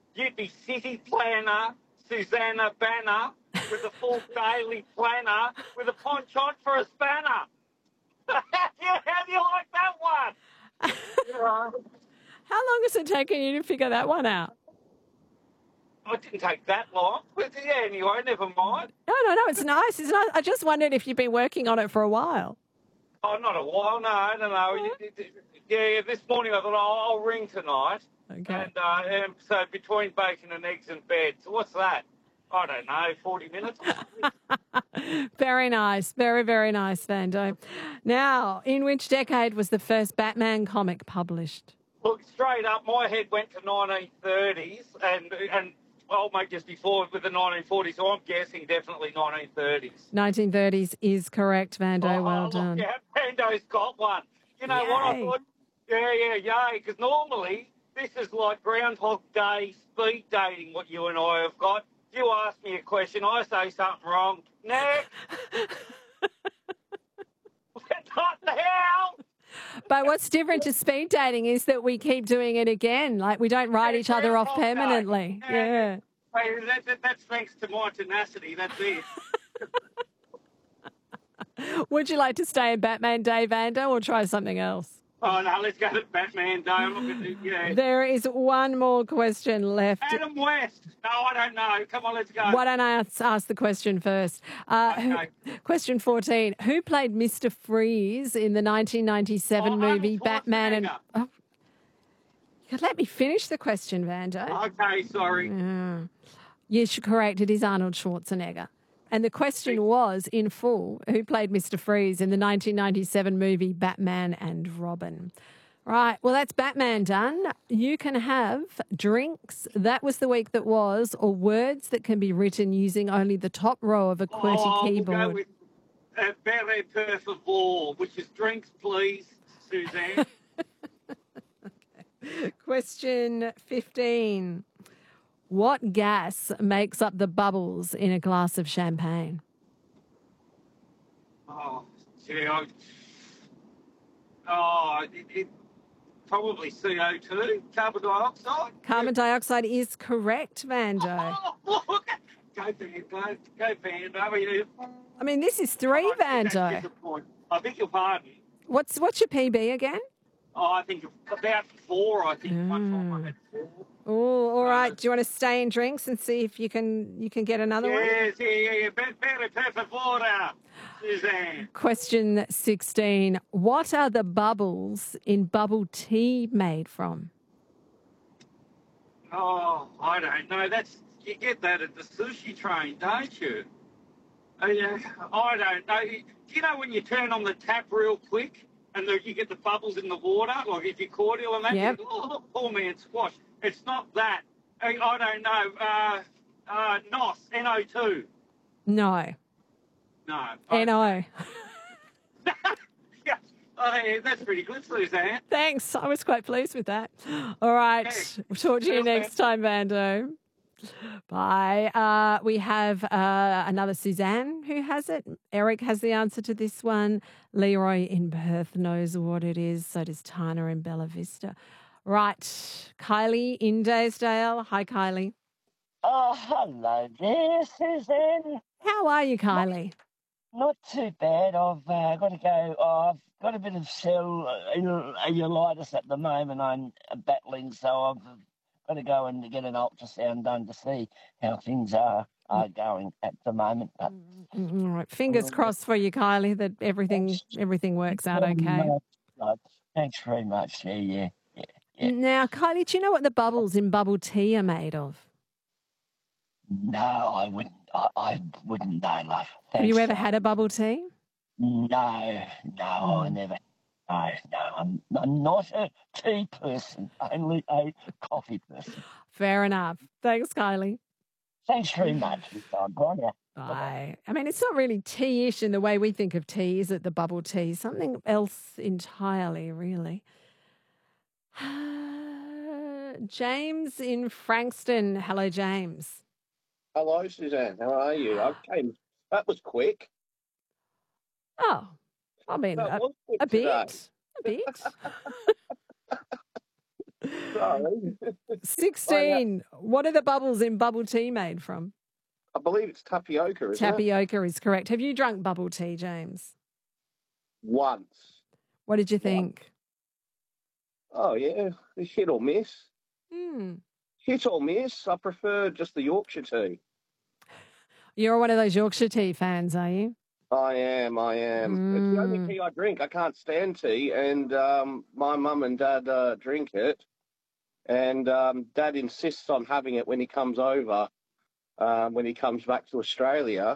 You'd be city planner, Susanna Banner, with a full daily planner, with a penchant for a spanner. How do you like that one? Yeah. How long has it taken you to figure that one out? It didn't take that long. But yeah, anyway, never mind. No, it's nice. It's nice. I just wondered if you've been working on it for a while. Oh, not a while. No. Yeah, this morning I thought I'll ring tonight. Okay. And so between bacon and eggs in bed. So what's that? I don't know, 40 minutes? Very nice. Very, very nice, Vando. Now, in which decade was the first Batman comic published? Look, straight up, my head went to 1930s and well, mate, just before with the 1940s, so I'm guessing definitely 1930s. 1930s is correct, Vando. Well done. Yeah, Pando's got one. You know what I Yay. thought? Yeah, because normally this is like Groundhog Day speed dating, what you and I have got. You ask me a question, I say something wrong. Next. What the hell? But what's different to speed dating is that we keep doing it again. Like, we don't write each other off permanently. Yeah. Hey, that's thanks to my tenacity. That's it. Would you like to stay in Batman Day, Vando, or try something else? Oh, no, let's go to Batman Day. I'm not going to do, yeah. There is one more question left. Adam West. No, I don't know. Come on, let's go. Why don't I ask the question first? Okay. Question 14. Who played Mr. Freeze in the 1997 movie Arnold Batman and... Schwarzenegger. Oh, you could let me finish the question, Vando. Okay, sorry. Yes, you're correct. It is Arnold Schwarzenegger. And the question was, in full, who played Mr. Freeze in the 1997 movie Batman and Robin? Right, well, that's Batman done. You can have drinks. That was the week that was, or words that can be written using only the top row of a QWERTY keyboard. We'll go with Belle per favor, which is drinks, please, Suzanne. Question 15. What gas makes up the bubbles in a glass of champagne? It probably CO2, carbon dioxide. Carbon dioxide is correct, Vando. Oh, look. Go Vando. I mean, this is 3, Vando. I think you'll pardon. What's your PB again? Oh, I think about 4, I think. One time I had 4. Oh, all right. Do you want to stay in drinks and see if you can get another one? Yes, yeah. Better per favor, Suzanne. Question 16. What are the bubbles in bubble tea made from? Oh, I don't know. You get that at the sushi train, don't you? I don't know. Do you know when you turn on the tap real quick and you get the bubbles in the water, like if you're cordial and that? Yep. Oh, poor man squash. It's not that. I don't know. NOS, NO2. No. No. NO. Yeah. Oh, yeah, that's pretty good, Suzanne. Thanks. I was quite pleased with that. All right. Okay. We'll talk to you next time, Vando. Bye. We have another Suzanne who has it. Eric has the answer to this one. Leroy in Perth knows what it is. So does Tana in Bella Vista. Right. Kylie in Daysdale. Hi, Kylie. Oh, hello there, Suzanne. How are you, Kylie? Not too bad. I've got to go. I've got a bit of cellulitis at the moment. I'm battling, so I've got to go and get an ultrasound done to see how things are going at the moment. But All right. Fingers crossed for you, Kylie, that everything works out okay. Thanks very much. Yeah. Now, Kylie, do you know what the bubbles in bubble tea are made of? No, I wouldn't. I wouldn't know, love. Have you ever had a bubble tea? No, I never. No, I'm not a tea person, only a coffee person. Fair enough. Thanks, Kylie. Thanks very much. Bye now. Bye. I mean, it's not really tea-ish in the way we think of tea, is it, the bubble tea? Something else entirely, really. James in Frankston. Hello, James. Hello, Suzanne. How are you? That was quick. Oh, I mean, That was quick a today. bit. A bit. Sorry. 16. What are the bubbles in bubble tea made from? I believe it's tapioca, isn't it? Tapioca is correct. Have you drunk bubble tea, James? Once. What did you think? Oh, yeah. Hit or miss. Hmm. Hit or miss. I prefer just the Yorkshire tea. You're one of those Yorkshire tea fans, are you? I am. It's the only tea I drink. I can't stand tea, and my mum and dad drink it, and Dad insists on having it when he comes over, when he comes back to Australia,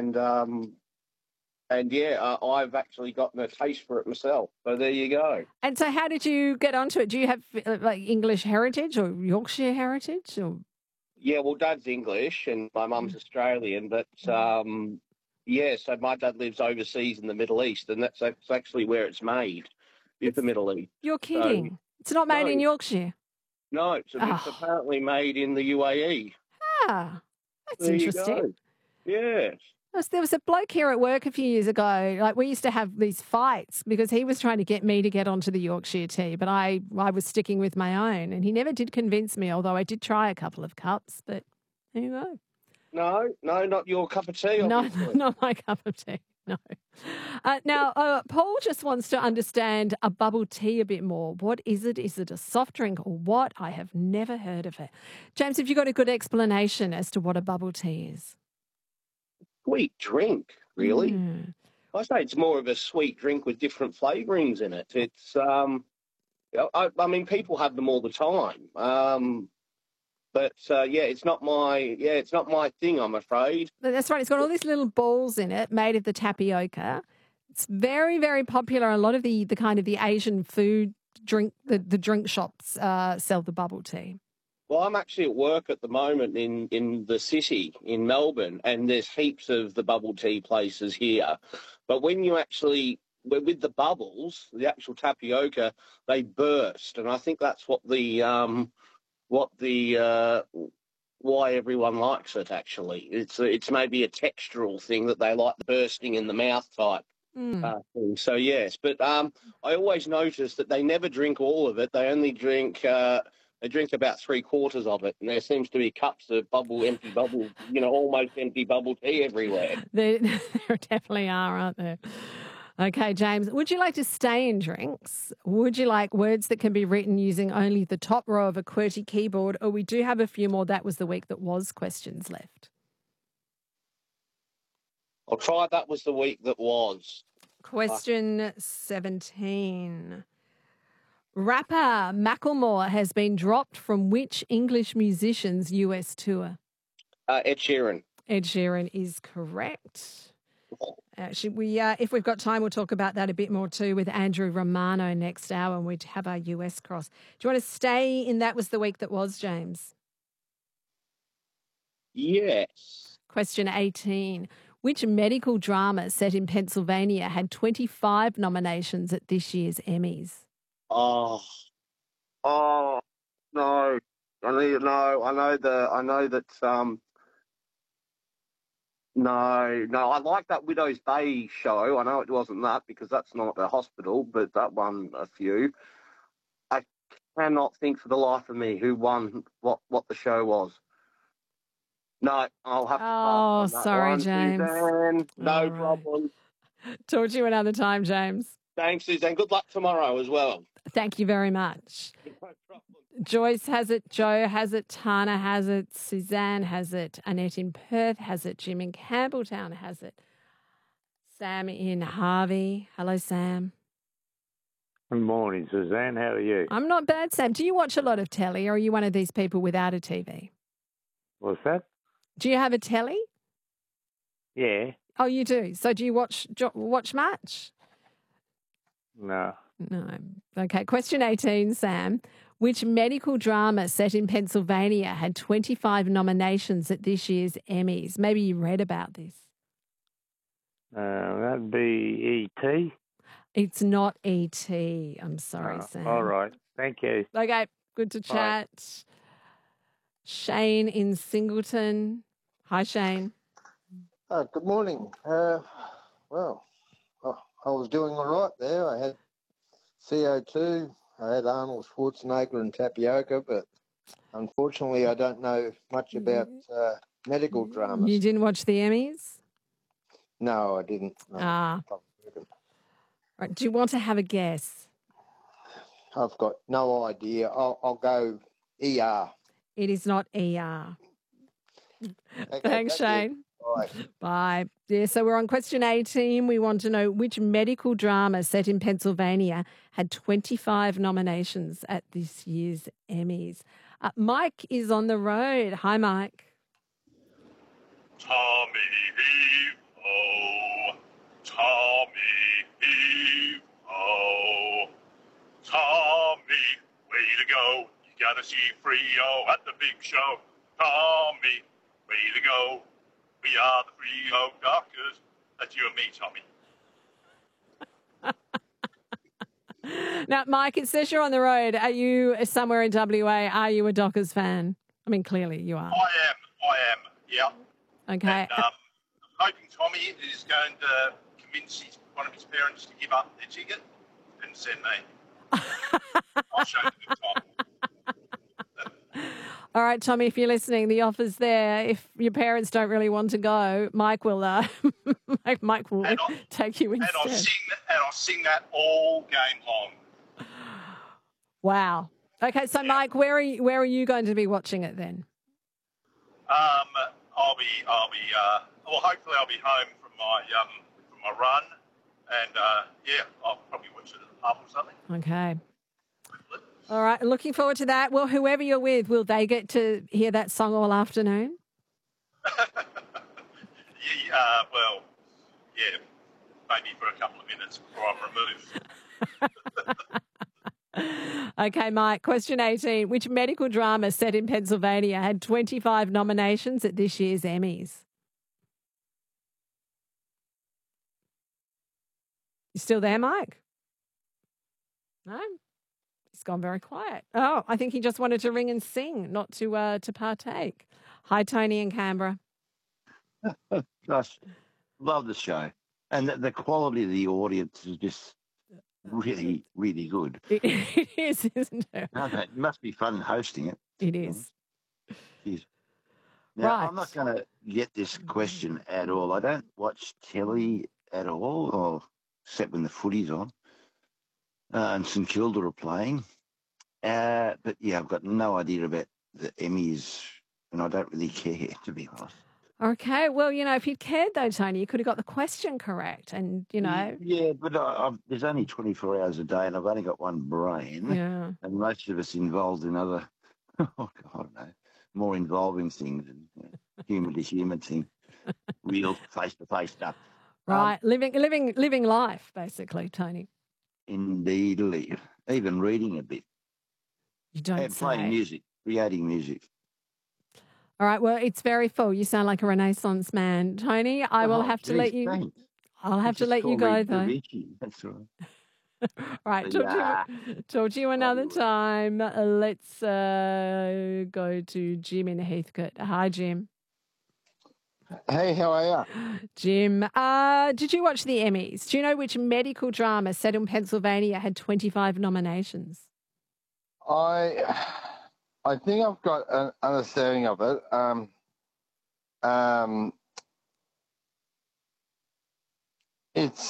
and yeah, I've actually gotten a taste for it myself. So there you go. And so how did you get onto it? Do you have like English heritage or Yorkshire heritage? Or... Yeah, well, Dad's English and my mum's Australian, but yeah, so my dad lives overseas in the Middle East, and that's actually where it's made, is the Middle East. You're kidding. So, it's not made in no. Yorkshire. No, it's apparently made in the UAE. Ah, that's There interesting. You go. Yes. There was a bloke here at work a few years ago. Like we used to have these fights because he was trying to get me to get onto the Yorkshire tea, but I was sticking with my own, and he never did convince me. Although I did try a couple of cups, but there you go. No, not your cup of tea. No, Obviously. not my cup of tea. No. Now, Paul just wants to understand a bubble tea a bit more. What is it? Is it a soft drink or what? I have never heard of it. James, have you got a good explanation as to what a bubble tea is? Sweet drink, really. I say it's more of a sweet drink with different flavourings in it. It's, I mean, people have them all the time. But yeah, it's not my thing, I'm afraid. That's right. It's got all these little balls in it made of the tapioca. It's very, very popular. A lot of the kind of the Asian food drink, the drink shops sell the bubble tea. Well, I'm actually at work at the moment in the city in Melbourne, and there's heaps of the bubble tea places here. But when you actually, with the bubbles, the actual tapioca, they burst, and I think that's why everyone likes it. Actually, it's maybe a textural thing that they like, the bursting in the mouth type. Thing. So yes, but I always notice that they never drink all of it. They only drink. They drink about 3/4 of it, and there seems to be cups of empty bubble, almost empty bubble tea everywhere. There definitely are, aren't there? Okay, James, would you like to stay in drinks? Would you like words that can be written using only the top row of a QWERTY keyboard? Or we do have a few more That Was the Week That Was questions left. I'll try That Was the Week That Was. Question 17. Rapper Macklemore has been dropped from which English musician's US tour? Ed Sheeran. Ed Sheeran is correct. If we've got time, we'll talk about that a bit more too with Andrew Romano next hour, and we'd have our US cross. Do you want to stay in That Was the Week That Was, James? Yes. Question 18. Which medical drama set in Pennsylvania had 25 nominations at this year's Emmys? Oh, no. I know that. No. I like that Widow's Bay show. I know it wasn't that because that's not a hospital, but that won a few. I cannot think for the life of me who won what the show was. No, I'll have to pass on that sorry, one, James. Suzanne. No right. problem. Talk to you another time, James. Thanks, Suzanne. Good luck tomorrow as well. Thank you very much. No problem. Joyce has it, Joe has it, Tana has it, Suzanne has it, Annette in Perth has it, Jim in Campbelltown has it, Sam in Harvey. Hello, Sam. Good morning, Suzanne. How are you? I'm not bad, Sam. Do you watch a lot of telly, or are you one of these people without a TV? What's that? Do you have a telly? Yeah. Oh, you do. So do you watch much? No. No. Okay. Question 18, Sam. Which medical drama set in Pennsylvania had 25 nominations at this year's Emmys? Maybe you read about this. That'd be E.T. It's not E.T. I'm sorry, Sam. All right. Thank you. Okay. Good to chat. Bye. Shane in Singleton. Hi, Shane. Good morning. I was doing all right there. I had CO2 I had Arnold Schwarzenegger and tapioca, but unfortunately, I don't know much about medical dramas. You didn't watch the Emmys? No, I didn't. No. Ah. Right. Do you want to have a guess? I've got no idea. I'll go ER. It is not ER. Okay, Thanks, that's it. Shane. Bye. Bye. Yeah, so we're on question 18. We want to know which medical drama set in Pennsylvania had 25 nominations at this year's Emmys. Mike is on the road. Hi, Mike. Tommy Heave-O, Tommy Heave-O, Tommy, way to go. You gotta see Frio at the big show. Tommy, way to go. We are the Frio Doctors. That's you and me, Tommy. Now, Mike, it says you're on the road. Are you somewhere in WA? Are you a Dockers fan? I mean, clearly you are. I am, yeah. Okay. And I'm hoping Tommy is going to convince one of his parents to give up their ticket and send me. I'll show you the time. All right, Tommy, if you're listening, the offer's there. If your parents don't really want to go, Mike will Mike will take you instead. And I'll sing that all game long. Wow. Okay, so yeah. Mike, where are you going to be watching it then? Well, hopefully I'll be home from my run, and I'll probably watch it at the pub or something. Okay. All right, looking forward to that. Well, whoever you're with, will they get to hear that song all afternoon? Maybe for a couple of minutes before I'm removed. Okay, Mike, question 18. Which medical drama set in Pennsylvania had 25 nominations at this year's Emmys? You still there, Mike? No? He's gone very quiet. Oh, I think he just wanted to ring and sing, not to partake. Hi, Tony in Canberra. Gosh, love the show. And the quality of the audience is just really, really good. It is, isn't it? It must be fun hosting it. It is. Jeez. Now, Right. I'm not going to get this question at all. I don't watch telly at all, or except when the footy's on. And St Kilda are playing. But, yeah, I've got no idea about the Emmys, and I don't really care, to be honest. Okay. Well, if you'd cared, though, Tony, you could have got the question correct. And, Yeah, but there's only 24 hours a day, and I've only got one brain. Yeah. And most of us involved in other, I don't know, more involving things and human to human thing, real face-to-face stuff. Right. Living life, basically, Tony. Indeed. Even reading a bit. You don't and say. Playing music, creating music. All right. Well, it's very full. You sound like a Renaissance man, Tony. I will have to let you. Thanks. I'll have to let you go, though. Richie. That's right. All right. Talk to you another time. Let's go to Jim in Heathcote. Hi, Jim. Hey, how are you? Jim, did you watch the Emmys? Do you know which medical drama set in Pennsylvania had 25 nominations? I think I've got an understanding of it. It's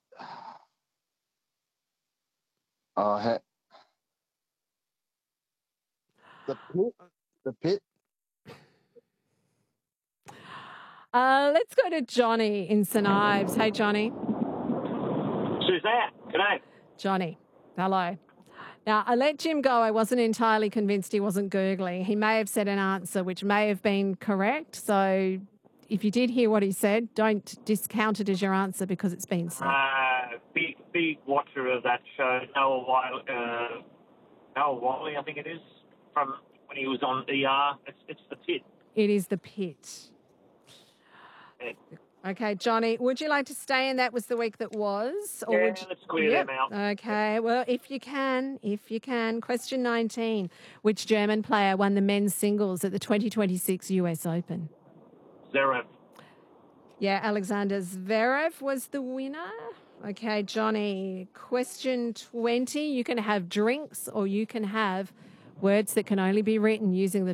the pit. Let's go to Johnny in St Ives. Hey, Johnny. Suzanne, g'day. Johnny, hello. Now, I let Jim go. I wasn't entirely convinced he wasn't Googling. He may have said an answer which may have been correct. So if you did hear what he said, don't discount it as your answer because it's been said. Big watcher of that show. Noah Wiley, I think it is, from when he was on ER. It's The Pit. It is The Pit. Yeah. Okay, Johnny, would you like to stay in That Was the Week That Was? Or let's clear them out. Okay, well, if you can. Question 19. Which German player won the men's singles at the 2026 US Open? Zverev. Yeah, Alexander Zverev was the winner. Okay, Johnny. Question 20. You can have drinks or you can have words that can only be written using the